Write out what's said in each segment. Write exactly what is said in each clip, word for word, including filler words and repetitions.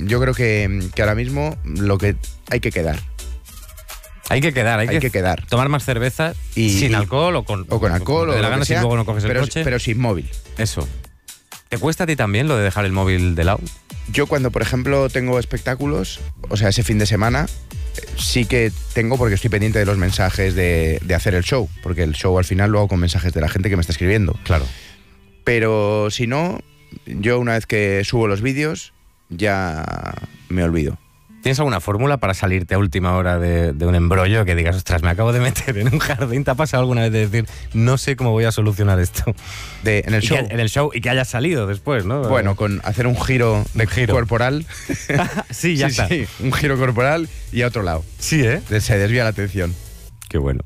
yo creo que, que ahora mismo lo que hay que quedar. Hay que quedar, hay, hay que, que quedar. Tomar más cerveza y, sin y, alcohol o con, o con alcohol o de la lo gana que sea, si luego no coges pero, el coche. Pero sin móvil. Eso. ¿Te cuesta a ti también lo de dejar el móvil de lado? Yo cuando, por ejemplo, tengo espectáculos, o sea, ese fin de semana, sí que tengo porque estoy pendiente de los mensajes de, de hacer el show, porque el show al final lo hago con mensajes de la gente que me está escribiendo. Claro. Pero si no, yo una vez que subo los vídeos, ya me olvido. ¿Tienes alguna fórmula para salirte a última hora de, de un embrollo que digas, ostras, me acabo de meter en un jardín? ¿Te ha pasado alguna vez de decir, no sé cómo voy a solucionar esto? De, en el show. Que, en el show y que hayas salido después, ¿no? Bueno, con hacer un giro de un giro. corporal. Sí, ya sí, está. Sí, un giro corporal y a otro lado. Sí, ¿eh? Se desvía la atención. Qué bueno.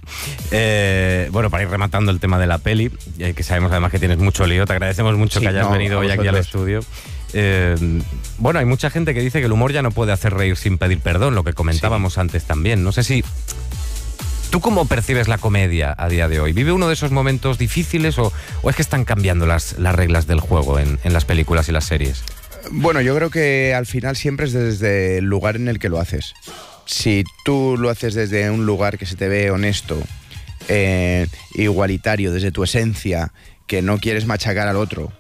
Eh, bueno, para ir rematando el tema de la peli, eh, que sabemos además que tienes mucho lío, te agradecemos mucho sí, que hayas no, venido hoy aquí al estudio. Eh, bueno, hay mucha gente que dice que el humor ya no puede hacer reír sin pedir perdón, lo que comentábamos sí. antes también. No sé si... ¿Tú cómo percibes la comedia a día de hoy? ¿Vive uno de esos momentos difíciles o, o es que están cambiando las, las reglas del juego en, en las películas y las series? Bueno, yo creo que al final siempre es desde el lugar en el que lo haces. Si tú lo haces desde un lugar que se te ve honesto, eh, igualitario, desde tu esencia, que no quieres machacar al otro,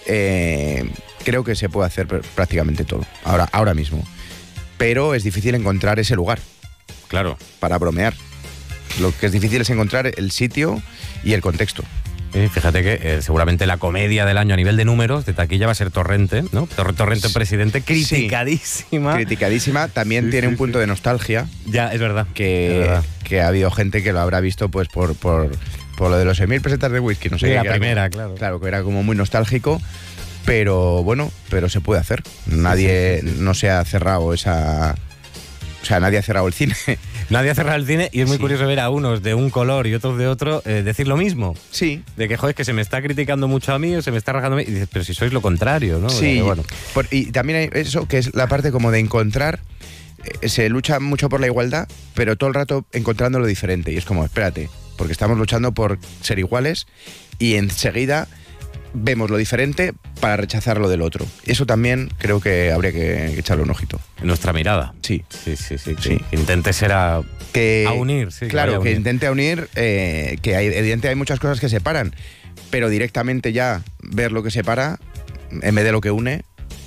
eh, creo que se puede hacer prácticamente todo, ahora, ahora mismo. Pero es difícil encontrar ese lugar. Claro. Para bromear. Lo que es difícil es encontrar el sitio y el contexto. Sí, fíjate que eh, seguramente la comedia del año a nivel de números, de taquilla, va a ser Torrente, ¿no? Tor Torrente, Presidente, criticadísima. Sí, criticadísima. También sí, tiene sí, un punto sí. de nostalgia. Ya, es verdad. Que, es verdad. que ha habido gente que lo habrá visto pues por, por, por lo de los seis mil pesetas de whisky. No sé sí, qué, la que primera, era, claro. Claro, que era como muy nostálgico. Pero bueno, pero se puede hacer. Nadie sí, sí, sí. no se ha cerrado esa... O sea, nadie ha cerrado el cine. Nadie ha cerrado el cine y es muy sí. curioso ver a unos de un color y otros de otro eh, decir lo mismo. Sí. De que, joder, que se me está criticando mucho a mí o se me está rajando a mí. Y dices, pero si sois lo contrario, ¿no? Sí. Pero bueno. Por, y también hay eso, que es la parte como de encontrar... Eh, se lucha mucho por la igualdad, pero todo el rato encontrando lo diferente. Y es como, espérate, porque estamos luchando por ser iguales y enseguida... vemos lo diferente para rechazar lo del otro. Eso también creo que habría que echarle un ojito. En nuestra mirada. Sí. Sí, sí, sí. sí. Que intente ser a, que, a unir. Sí, claro, que, que unir. intente unir, eh, que hay, evidentemente hay muchas cosas que separan, pero directamente ya ver lo que separa en vez de lo que une.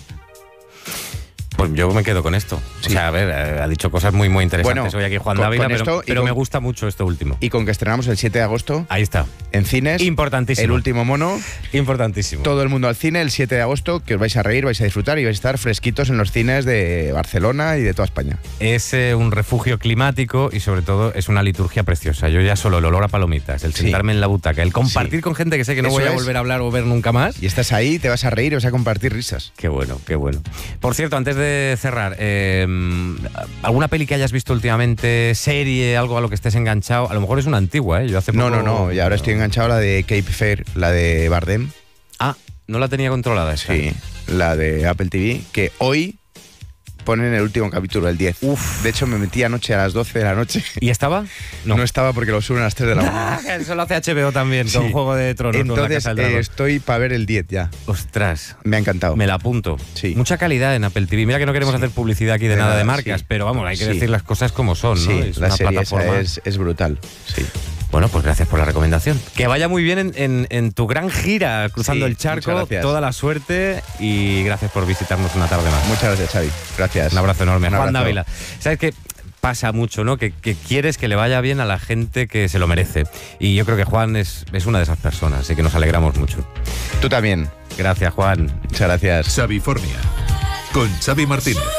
Pues yo me quedo con esto. Sí. O sea, a ver, ha dicho cosas muy, muy interesantes bueno, hoy aquí Juan con, Dávila, con pero, pero con, me gusta mucho esto último. Y con que estrenamos el siete de agosto. Ahí está. En cines. Importantísimo. El último mono. Importantísimo. Todo el mundo al cine el siete de agosto, que os vais a reír, vais a disfrutar y vais a estar fresquitos en los cines de Barcelona y de toda España. Es eh, un refugio climático y sobre todo es una liturgia preciosa. Yo ya solo el olor a palomitas, el sentarme sí. en la butaca, el compartir sí. con gente que sé que no Eso voy a es. volver a hablar o ver nunca más. Y estás ahí, te vas a reír y vas a compartir risas. Qué bueno, qué bueno. Por cierto, antes de cerrar, eh, ¿alguna peli que hayas visto últimamente, serie, algo a lo que estés enganchado? A lo mejor es una antigua, ¿eh? Yo hace no, poco... no, no, y ahora estoy enganchado a la de Cape Fear, la de Bardem. Ah, no la tenía controlada esa. Sí, la de Apple T V, que hoy ponen el último capítulo, el diez. Uf. De hecho, me metí anoche a las doce de la noche. ¿Y estaba? No, no estaba porque lo suben a las tres de la mañana. Eso lo hace H B O también, sí. con Juego de Tronos. Entonces, con la Casa del Dragón. Eh, estoy para ver el diez ya. Ostras. Me ha encantado. Me la apunto. Sí. Mucha calidad en Apple T V. Mira que no queremos sí. hacer publicidad aquí de, de nada, nada de marcas, sí. pero vamos, hay que sí. decir las cosas como son, ¿no? Sí, es la una serie plataforma. Esa es, es brutal. Sí. Bueno, pues gracias por la recomendación. Que vaya muy bien en, en, en tu gran gira cruzando sí, el charco. Toda la suerte y gracias por visitarnos una tarde más. Muchas gracias, Xavi. Gracias. Un abrazo enorme. Un Juan abrazo. Dávila. ¿Sabes qué? Pasa mucho, ¿no? Que, que quieres que le vaya bien a la gente que se lo merece. Y yo creo que Juan es, es una de esas personas, así que nos alegramos mucho. Tú también. Gracias, Juan. Muchas gracias. Xavifornia, con Xavi Martínez.